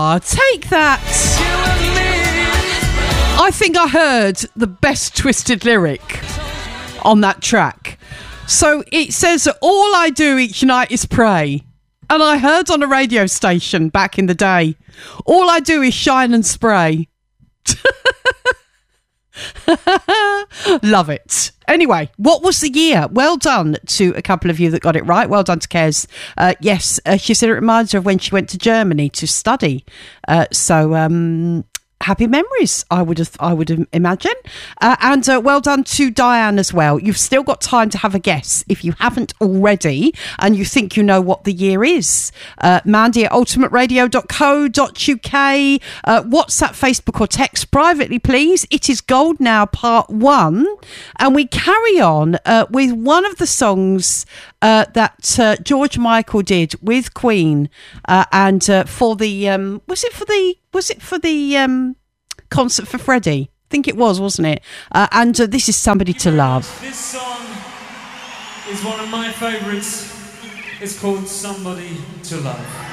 Take that. I think I heard the best twisted lyric on that track. So it says, all I do each night is pray. And I heard on a radio station back in the day, all I do is shine and spray. Love it. Anyway, what was the year? Well done to a couple of you that got it right. Well done to Kez. Yes, she said it reminds her of when she went to Germany to study. Happy memories, I would imagine. And well done to Diane as well. You've still got time to have a guess if you haven't already and you think you know what the year is. Mandy at ultimateradio.co.uk. WhatsApp, Facebook or text privately, please. It is Gold Now Part 1. And we carry on with one of the songs that George Michael did with Queen and for the was it for the concert for Freddie? I think it was, wasn't it? And this is Somebody to Love. This song is one of my favourites. It's called Somebody to Love.